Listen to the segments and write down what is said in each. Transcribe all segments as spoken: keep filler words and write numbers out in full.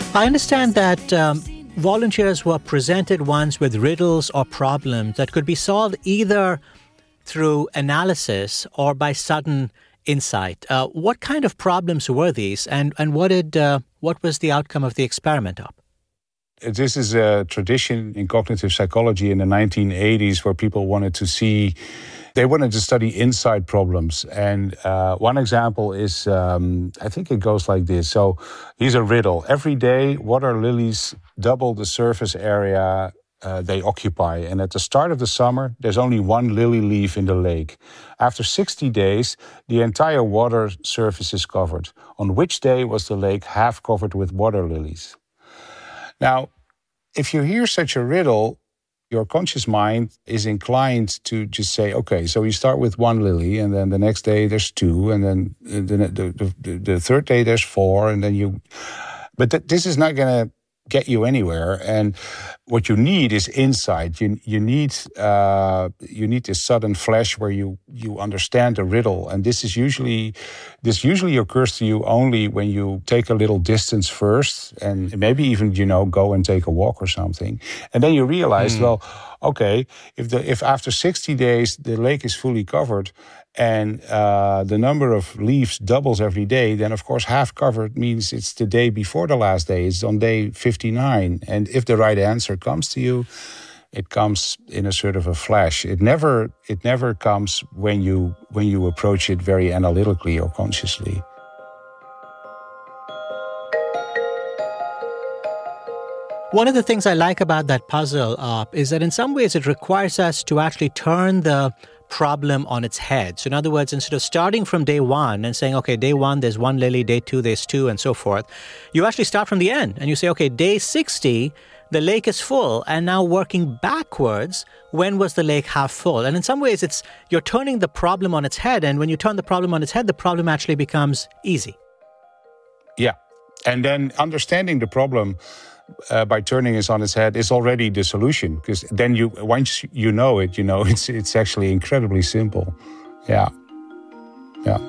I understand that um, volunteers were presented once with riddles or problems that could be solved either through analysis or by sudden insight. Uh, what kind of problems were these, and, and what did uh, what was the outcome of the experiment of? This is a tradition in cognitive psychology in the nineteen eighties where people wanted to see, they wanted to study insight problems. And uh, one example is, um, I think it goes like this. So here's a riddle. Every day, water lilies double the surface area uh, they occupy. And at the start of the summer, there's only one lily leaf in the lake. After sixty days, the entire water surface is covered. On which day was the lake half covered with water lilies? Now, if you hear such a riddle, your conscious mind is inclined to just say, okay, so you start with one lily, and then the next day there's two, and then the, the, the, the third day there's four, and then you... But th- this is not going to get you anywhere. And what you need is insight. You you need uh, you need this sudden flash where you you understand the riddle. And this is usually this usually occurs to you only when you take a little distance first, and maybe even you know go and take a walk or something, and then you realize, mm. well, okay, if the if after sixty days the lake is fully covered, and uh, the number of leaves doubles every day, then of course half covered means it's the day before the last day. It's on day fifty-nine. And if the right answer comes to you, it comes in a sort of a flash. It never it never comes when you when you approach it very analytically or consciously. One of the things I like about that puzzle uh, is that in some ways it requires us to actually turn the problem on its head. So in other words, instead of starting from day one and saying, okay, day one, there's one lily, day two, there's two, and so forth, you actually start from the end and you say, okay, day sixty, the lake is full, and now working backwards, when was the lake half full? And in some ways, it's you're turning the problem on its head, and when you turn the problem on its head, the problem actually becomes easy. Yeah, and then understanding the problem Uh, by turning it on its head is already the solution, because then you once you know it, you know it's it's actually incredibly simple. Yeah, yeah.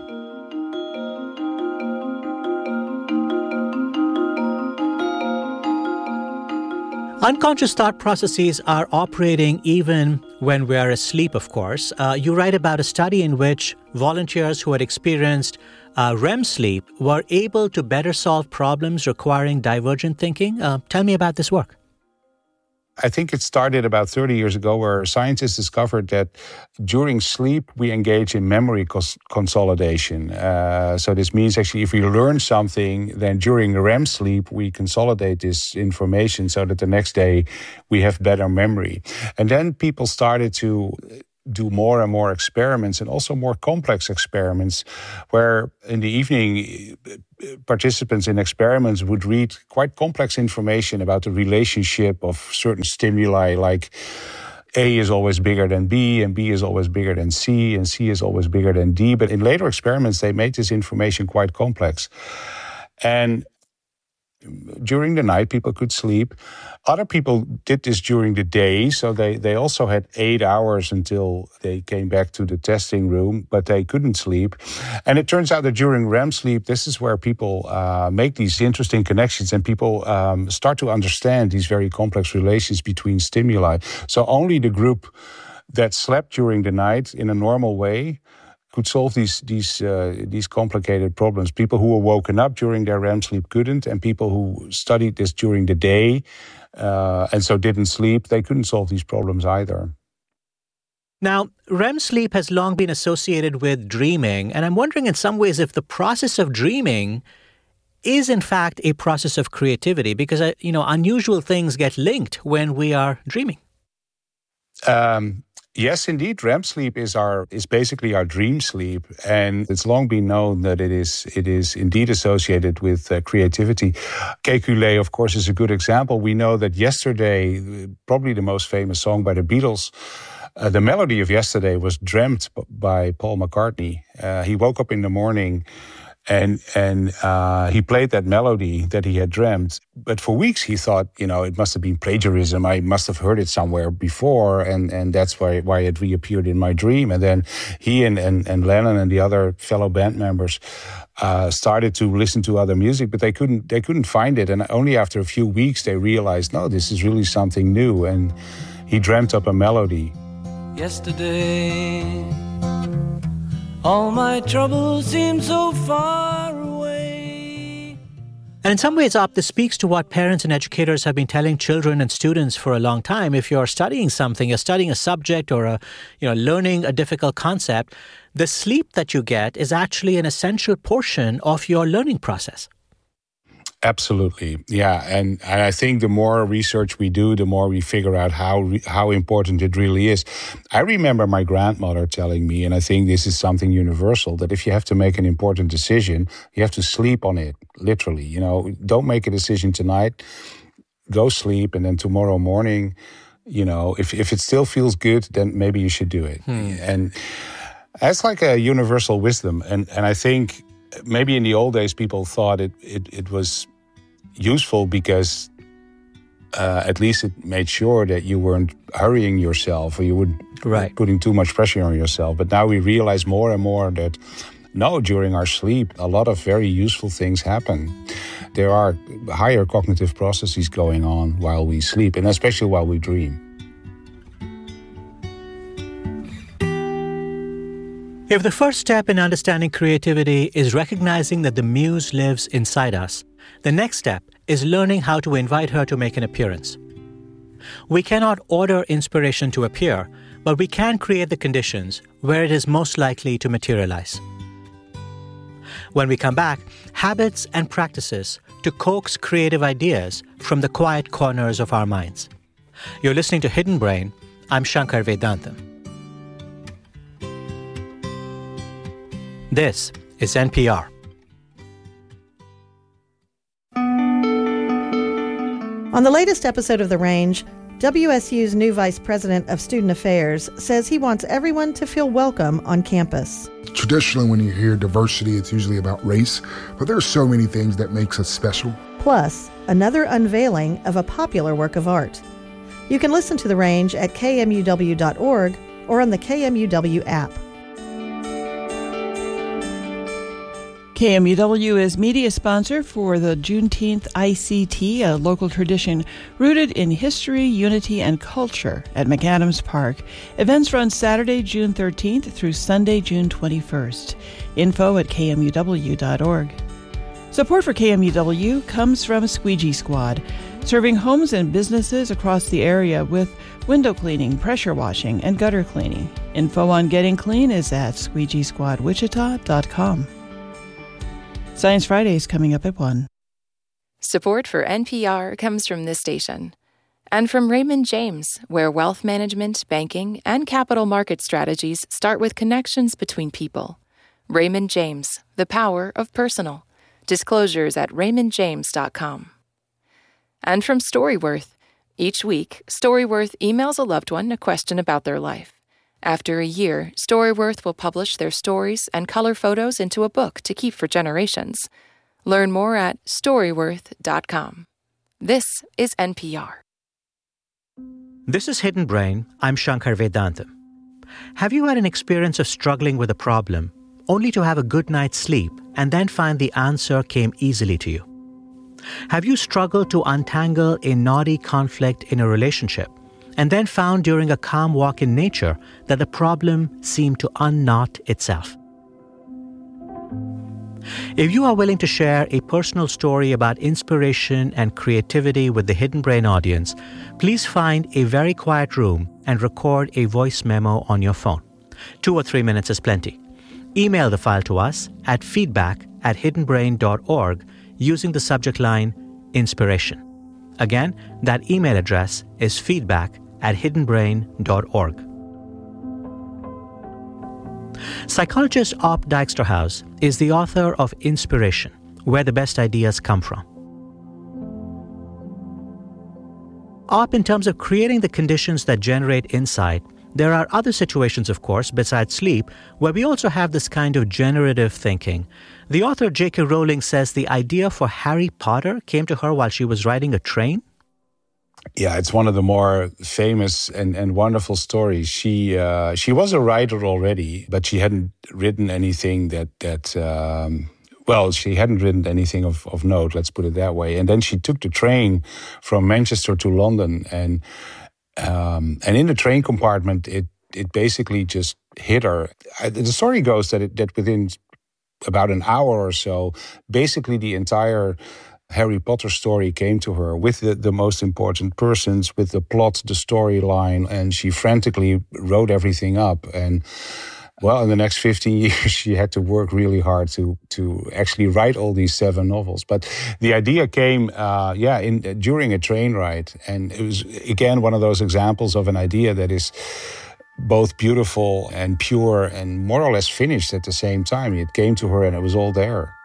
Unconscious thought processes are operating even when we are asleep, of course. Uh, you write about a study in which volunteers who had experienced uh, R E M sleep were able to better solve problems requiring divergent thinking. Uh, tell me about this work. I think it started about thirty years ago, where scientists discovered that during sleep we engage in memory cons- consolidation. Uh, so this means actually if we learn something, then during R E M sleep we consolidate this information so that the next day we have better memory. And then people started to do more and more experiments, and also more complex experiments, where in the evening participants in experiments would read quite complex information about the relationship of certain stimuli, like A is always bigger than B, and B is always bigger than C, and C is always bigger than D. But in later experiments, they made this information quite complex. And during the night, people could sleep. Other people did this during the day, so they, they also had eight hours until they came back to the testing room, but they couldn't sleep. And it turns out that during R E M sleep, this is where people uh, make these interesting connections, and people um, start to understand these very complex relations between stimuli. So only the group that slept during the night in a normal way could solve these these uh, these complicated problems. People who were woken up during their R E M sleep couldn't, and people who studied this during the day uh, and so didn't sleep, they couldn't solve these problems either. Now, R E M sleep has long been associated with dreaming, and I'm wondering in some ways if the process of dreaming is in fact a process of creativity, because uh, you know unusual things get linked when we are dreaming. Um, Yes, indeed. R E M sleep is our is basically our dream sleep, and it's long been known that it is it is indeed associated with uh, creativity. Kekulé, of course, is a good example. We know that Yesterday, probably the most famous song by the Beatles, uh, the melody of Yesterday was dreamt by Paul McCartney. Uh, he woke up in the morning And and uh, he played that melody that he had dreamt. But for weeks he thought, you know, it must have been plagiarism. I must have heard it somewhere before, and, and that's why why it reappeared in my dream. And then he and, and, and Lennon and the other fellow band members uh, started to listen to other music, but they couldn't they couldn't find it. And only after a few weeks they realized, no, this is really something new. And he dreamt up a melody. Yesterday, all my troubles seem so far away. And in some ways, Op, this speaks to what parents and educators have been telling children and students for a long time. If you're studying something, you're studying a subject or a, you know, learning a difficult concept, the sleep that you get is actually an essential portion of your learning process. Absolutely, yeah, and, and I think the more research we do, the more we figure out how re- how important it really is. I remember my grandmother telling me, and I think this is something universal, that if you have to make an important decision, you have to sleep on it, literally. You know, don't make a decision tonight, go sleep, and then tomorrow morning, you know, if, if it still feels good, then maybe you should do it. Hmm. And that's like a universal wisdom, and, and I think maybe in the old days people thought it, it, it was useful because uh, at least it made sure that you weren't hurrying yourself or you weren't right. putting too much pressure on yourself. But now we realize more and more that no, during our sleep, a lot of very useful things happen. There are higher cognitive processes going on while we sleep, and especially while we dream. If the first step in understanding creativity is recognizing that the muse lives inside us, the next step is learning how to invite her to make an appearance. We cannot order inspiration to appear, but we can create the conditions where it is most likely to materialize. When we come back, habits and practices to coax creative ideas from the quiet corners of our minds. You're listening to Hidden Brain. I'm Shankar Vedantam. This is N P R. On the latest episode of The Range, W S U's new Vice President of Student Affairs says he wants everyone to feel welcome on campus. Traditionally, when you hear diversity, it's usually about race, but there are so many things that makes us special. Plus, another unveiling of a popular work of art. You can listen to The Range at K M U W dot org or on the K M U W app. K M U W is media sponsor for the Juneteenth I C T, a local tradition rooted in history, unity, and culture at McAdams Park. Events run Saturday, June thirteenth through Sunday, June twenty-first. Info at K M U W dot org. Support for K M U W comes from Squeegee Squad, serving homes and businesses across the area with window cleaning, pressure washing, and gutter cleaning. Info on getting clean is at squeegee squad wichita dot com. Science Friday is coming up at one. Support for N P R comes from this station and from Raymond James, where wealth management, banking, and capital market strategies start with connections between people. Raymond James, the power of personal. Disclosures at raymond james dot com. And from Storyworth. Each week, Storyworth emails a loved one a question about their life. After a year, Storyworth will publish their stories and color photos into a book to keep for generations. Learn more at storyworth dot com. This is N P R. This is Hidden Brain. I'm Shankar Vedantam. Have you had an experience of struggling with a problem, only to have a good night's sleep and then find the answer came easily to you? Have you struggled to untangle a knotty conflict in a relationship and then found during a calm walk in nature that the problem seemed to unknot itself? If you are willing to share a personal story about inspiration and creativity with the Hidden Brain audience, please find a very quiet room and record a voice memo on your phone. Two or three minutes is plenty. Email the file to us at feedback at hidden brain dot org using the subject line Inspiration. Again, that email address is feedback at hidden brain dot org. Psychologist Op Dijksterhuis is the author of Inspiration, Where the Best Ideas Come From. Op, in terms of creating the conditions that generate insight, There are other situations, of course, besides sleep, where we also have this kind of generative thinking. The author J K Rowling says the idea for Harry Potter came to her while she was riding a train. Yeah, it's one of the more famous and, and wonderful stories. She uh, she was a writer already, but she hadn't written anything that that um, well, she hadn't written anything of, of note. Let's put it that way. And then she took the train from Manchester to London, and um, and in the train compartment, it it basically just hit her. The story goes that it, that within about an hour or so, basically the entire Harry Potter story came to her with the, the most important persons, with the plot, the storyline, and she frantically wrote everything up. And well, in the next fifteen years, she had to work really hard to to actually write all these seven novels. But the idea came, uh, yeah, in during a train ride, and it was again one of those examples of an idea that is both beautiful and pure and more or less finished at the same time. It came to her, and it was all there.